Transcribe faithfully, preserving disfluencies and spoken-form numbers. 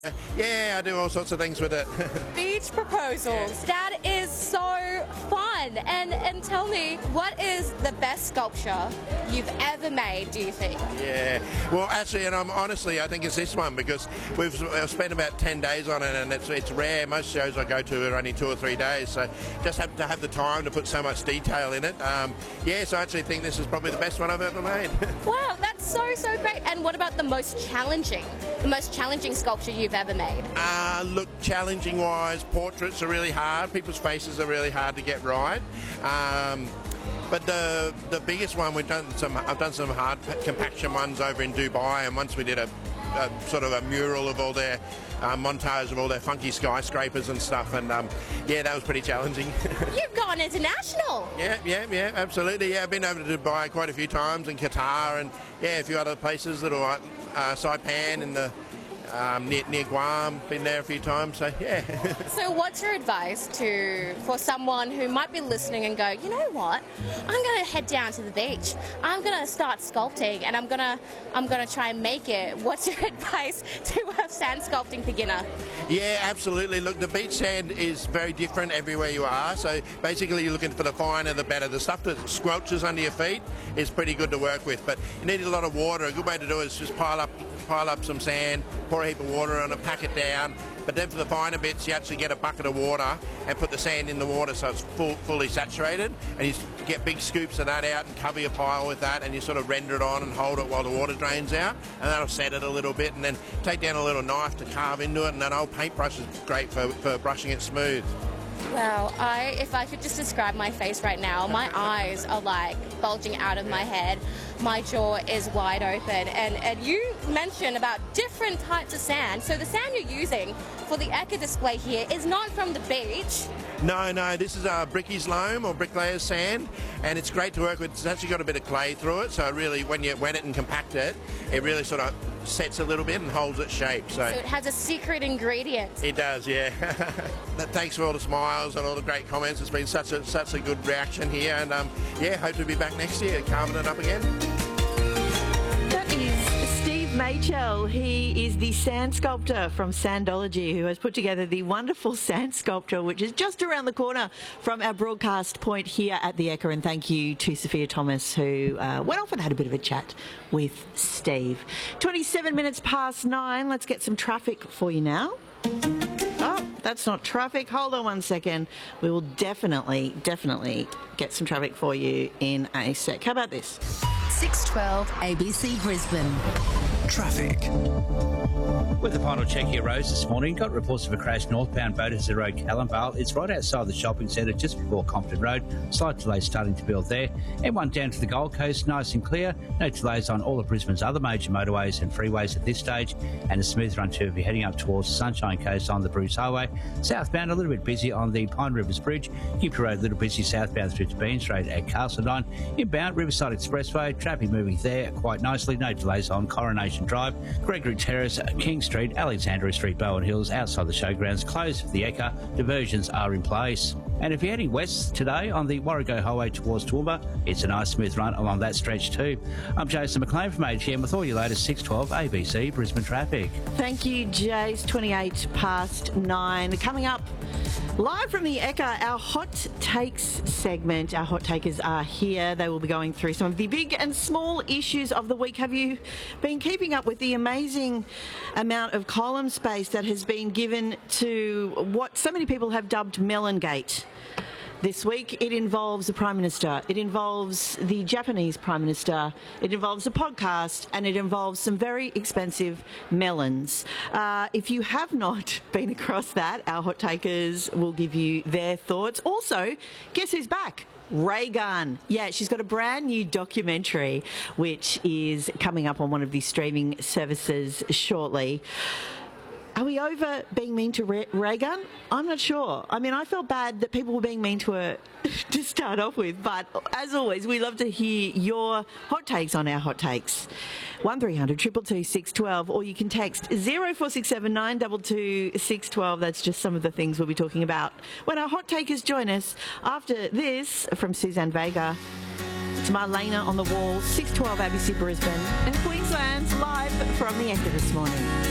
Yeah, I do all sorts of things with it. Beach proposals. That is so fun. And and tell me, what is the best sculpture you've ever made, do you think? Yeah. Well, actually, and I'm honestly, I think it's this one because we've uh, spent about ten days on it, and it's it's rare. Most shows I go to are only two or three days, so just have to have the time to put so much detail in it. Um, yeah, so I actually think this is probably the best one I've ever made. Wow, that's so, so great. And what about the most challenging, the most challenging sculpture you've ever made? Uh, look, challenging-wise, portraits are really hard. People's faces are really hard to get right. Um, but the the biggest one we've done some I've done some hard compaction ones over in Dubai, and once we did a, a sort of a mural of all their uh, montage of all their funky skyscrapers and stuff, and um, yeah, that was pretty challenging. You've gone international. Yeah, yeah, yeah, absolutely. Yeah, I've been over to Dubai quite a few times, and Qatar, and yeah, a few other places, little uh, Saipan in the Um, near, near Guam, been there a few times, so yeah. So what's your advice to for someone who might be listening and go, you know what, I'm going to head down to the beach, I'm going to start sculpting, and I'm going to I'm going to try and make it. What's your advice to a sand sculpting beginner? Yeah, absolutely. Look, the beach sand is very different everywhere you are, so basically you're looking for the finer the better. The stuff that squelches under your feet is pretty good to work with, but you need a lot of water. A good way to do it is just pile up pile up some sand, pour a heap of water on it, pack it down, but then for the finer bits you actually get a bucket of water and put the sand in the water so it's full, fully saturated, and you get big scoops of that out and cover your pile with that, and you sort of render it on and hold it while the water drains out, and that'll set it a little bit, and then take down a little knife to carve into it, and that old paintbrush is great for, for brushing it smooth. Wow, I if I could just describe my face right now, my eyes are like bulging out of my head. My jaw is wide open. And, and you mentioned about different types of sand. So the sand you're using for the Ekka display here is not from the beach. No, no, this is a bricky's loam or bricklayer's sand, and it's great to work with. It's actually got a bit of clay through it, so really when you wet it and compact it, it really sort of sets a little bit and holds its shape. So, so it has a secret ingredient. It does, yeah. Thanks for all the smiles and all the great comments. It's been such a such a good reaction here, and um, yeah, hope to be back next year, carving it up again. That is Steve Machel. He is the sand sculptor from Sandology who has put together the wonderful sand sculpture, which is just around the corner from our broadcast point here at the Ekka. And thank you to Sophia Thomas, who uh, went off and had a bit of a chat with Steve. twenty-seven minutes past nine. Let's get some traffic for you now. Oh, that's not traffic. Hold on one second. We will definitely, definitely get some traffic for you in a sec. How about this? six twelve A B C Brisbane. Traffic. With the final check here, Rose, this morning, got reports of a crash northbound Bodenham Road, Callumvale. It's right outside the shopping centre, just before Compton Road. Slight delay starting to build there. M one down to the Gold Coast, nice and clear. No delays on all of Brisbane's other major motorways and freeways at this stage. And a smooth run too if you're heading up towards the Sunshine Coast on the Bruce Highway. Southbound, a little bit busy on the Pine Rivers Bridge. Gibra Road, a little busy southbound through to Bean Street at Castledine. Inbound, Riverside Expressway, traffic moving there quite nicely. No delays on Coronation Drive, Gregory Terrace, King Street, Alexandria Street, Bowen Hills, outside the showgrounds, closed for the Ekka. Diversions are in place. And if you're heading west today on the Warrego Highway towards Toowoomba, it's a nice smooth run along that stretch too. I'm Jason McLean from A G M with all your latest six twelve A B C Brisbane traffic. Thank you, Jace. twenty-eight past nine. Coming up live from the Ekka, our Hot Takes segment. Our Hot Takers are here. They will be going through some of the big and small issues of the week. Have you been keeping up with the amazing amount of column space that has been given to what so many people have dubbed Melongate? This week, it involves the Prime Minister, it involves the Japanese Prime Minister, it involves a podcast, and it involves some very expensive melons. Uh, if you have not been across that, our Hot Takers will give you their thoughts. Also, guess who's back? Reagan. Yeah, she's got a brand new documentary which is coming up on one of the streaming services shortly. Are we over being mean to Re- Reagan? I'm not sure. I mean, I felt bad that people were being mean to her to start off with, but as always, we love to hear your hot takes on our hot takes. one three hundred two two two six one two, or you can text zero four six seven nine two two six one two. That's just some of the things we'll be talking about when our hot takers join us after this from Suzanne Vega. It's Marlena on the Wall, six twelve A B C Brisbane and Queensland, live from the Ekka this morning.